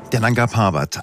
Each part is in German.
Der Nanga Parbat,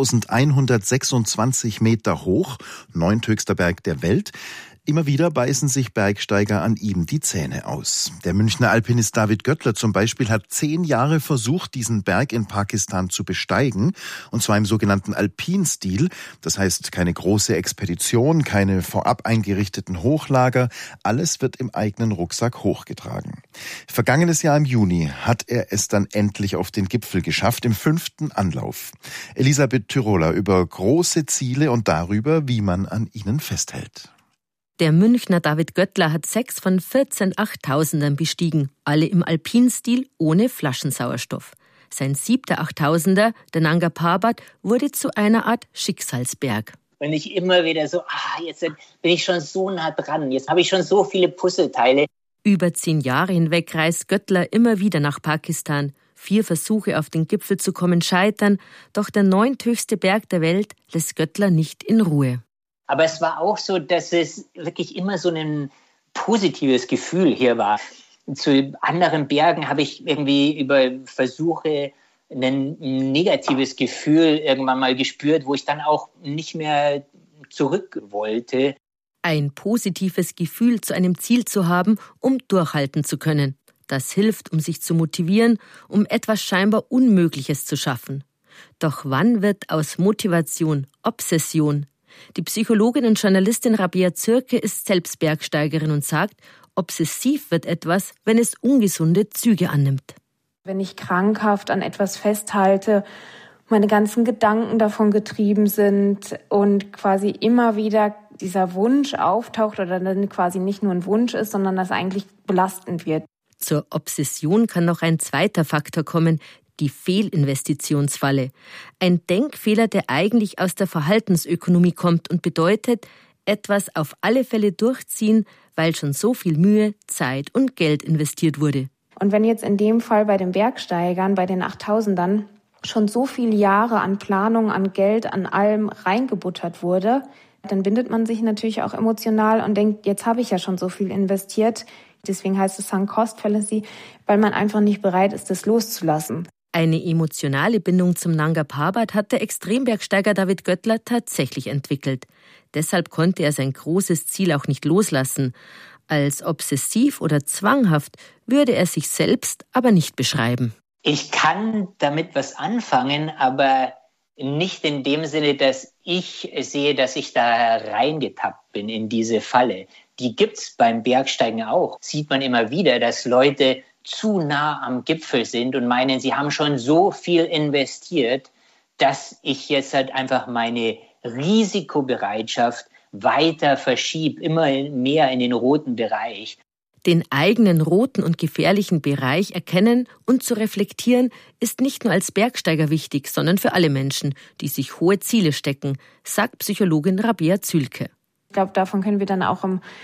8.126 Meter hoch, neunthöchster Berg der Welt. Immer wieder beißen sich Bergsteiger an ihm die Zähne aus. Der Münchner Alpinist David Göttler zum Beispiel hat 10 Jahre versucht, diesen Berg in Pakistan zu besteigen. Und zwar im sogenannten Alpinstil. Das heißt, keine große Expedition, keine vorab eingerichteten Hochlager. Alles wird im eigenen Rucksack hochgetragen. Vergangenes Jahr im Juni hat er es dann endlich auf den Gipfel geschafft, im 5. Anlauf. Elisabeth Tyroler über große Ziele und darüber, wie man an ihnen festhält. Der Münchner David Göttler hat 6 von 14 Achttausendern bestiegen, alle im Alpinstil ohne Flaschensauerstoff. Sein 7. Achttausender, der Nanga Parbat, wurde zu einer Art Schicksalsberg. Wenn ich immer wieder so, jetzt bin ich schon so nah dran, jetzt habe ich schon so viele Puzzleteile. Über 10 Jahre hinweg reist Göttler immer wieder nach Pakistan. 4 Versuche auf den Gipfel zu kommen scheitern, doch der neunthöchste Berg der Welt lässt Göttler nicht in Ruhe. Aber es war auch so, dass es wirklich immer so ein positives Gefühl hier war. Zu anderen Bergen habe ich irgendwie über Versuche ein negatives Gefühl irgendwann mal gespürt, wo ich dann auch nicht mehr zurück wollte. Ein positives Gefühl zu einem Ziel zu haben, um durchhalten zu können. Das hilft, um sich zu motivieren, um etwas scheinbar Unmögliches zu schaffen. Doch wann wird aus Motivation Obsession? Die Psychologin und Journalistin Rabea Zürke ist selbst Bergsteigerin und sagt, obsessiv wird etwas, wenn es ungesunde Züge annimmt. Wenn ich krankhaft an etwas festhalte, meine ganzen Gedanken davon getrieben sind und quasi immer wieder dieser Wunsch auftaucht oder dann quasi nicht nur ein Wunsch ist, sondern das eigentlich belastend wird. Zur Obsession kann noch ein zweiter Faktor kommen, die Fehlinvestitionsfalle. Ein Denkfehler, der eigentlich aus der Verhaltensökonomie kommt und bedeutet, etwas auf alle Fälle durchziehen, weil schon so viel Mühe, Zeit und Geld investiert wurde. Und wenn jetzt in dem Fall bei den Bergsteigern, bei den 8000ern, schon so viele Jahre an Planung, an Geld, an allem reingebuttert wurde, dann bindet man sich natürlich auch emotional und denkt, jetzt habe ich ja schon so viel investiert. Deswegen heißt es Sunk Cost Fallacy, weil man einfach nicht bereit ist, das loszulassen. Eine emotionale Bindung zum Nanga Parbat hat der Extrembergsteiger David Göttler tatsächlich entwickelt. Deshalb konnte er sein großes Ziel auch nicht loslassen. Als obsessiv oder zwanghaft würde er sich selbst aber nicht beschreiben. Ich kann damit was anfangen, aber nicht in dem Sinne, dass ich sehe, dass ich da reingetappt bin in diese Falle. Die gibt's beim Bergsteigen auch. Sieht man immer wieder, dass Leute zu nah am Gipfel sind und meinen, sie haben schon so viel investiert, dass ich jetzt halt einfach meine Risikobereitschaft weiter verschiebe, immer mehr in den roten Bereich. Den eigenen roten und gefährlichen Bereich erkennen und zu reflektieren, ist nicht nur als Bergsteiger wichtig, sondern für alle Menschen, die sich hohe Ziele stecken, sagt Psychologin Rabea Zürke. Ich glaube, davon können wir dann auch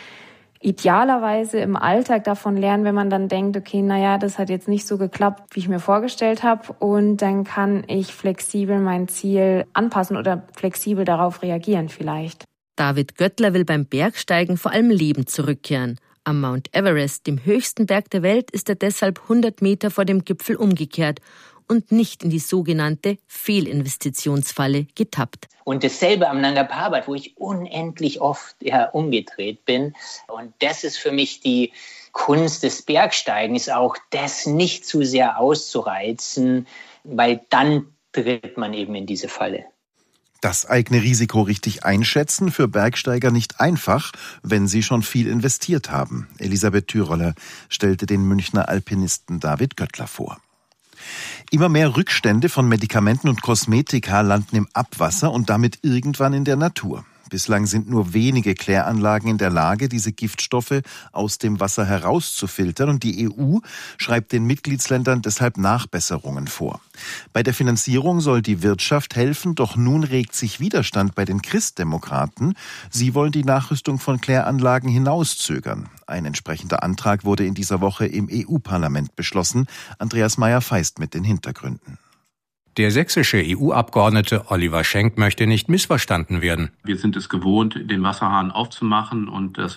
idealerweise im Alltag davon lernen, wenn man dann denkt, okay, das hat jetzt nicht so geklappt, wie ich mir vorgestellt habe, und dann kann ich flexibel mein Ziel anpassen oder flexibel darauf reagieren vielleicht. David Göttler will beim Bergsteigen vor allem lebend zurückkehren. Am Mount Everest, dem höchsten Berg der Welt, ist er deshalb 100 Meter vor dem Gipfel umgekehrt und nicht in die sogenannte Fehlinvestitionsfalle getappt. Und dasselbe am Nanga Parbat, wo ich unendlich oft umgedreht bin. Und das ist für mich die Kunst des Bergsteigens, auch das nicht zu sehr auszureizen, weil dann tritt man eben in diese Falle. Das eigene Risiko richtig einschätzen, für Bergsteiger nicht einfach, wenn sie schon viel investiert haben. Elisabeth Tyroler stellte den Münchner Alpinisten David Göttler vor. Immer mehr Rückstände von Medikamenten und Kosmetika landen im Abwasser und damit irgendwann in der Natur. Bislang sind nur wenige Kläranlagen in der Lage, diese Giftstoffe aus dem Wasser herauszufiltern, und die EU schreibt den Mitgliedsländern deshalb Nachbesserungen vor. Bei der Finanzierung soll die Wirtschaft helfen, doch nun regt sich Widerstand bei den Christdemokraten. Sie wollen die Nachrüstung von Kläranlagen hinauszögern. Ein entsprechender Antrag wurde in dieser Woche im EU-Parlament beschlossen. Andreas Meyer-Feist mit den Hintergründen. Der sächsische EU-Abgeordnete Oliver Schenk möchte nicht missverstanden werden. Wir sind es gewohnt, den Wasserhahn aufzumachen und das